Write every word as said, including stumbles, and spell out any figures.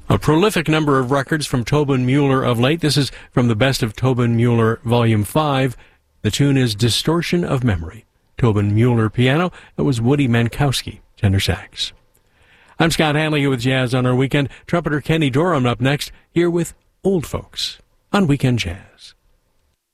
A prolific number of records from Tobin Mueller of late. This is from the Best of Tobin Mueller Volume five. The tune is Distortion of Memory. Tobin Mueller piano. It was Woody Mankowski, tenor sax. I'm Scott Hanley here with Jazz on our Weekend. Trumpeter Kenny Dorham up next, here with Old Folks on Weekend Jazz.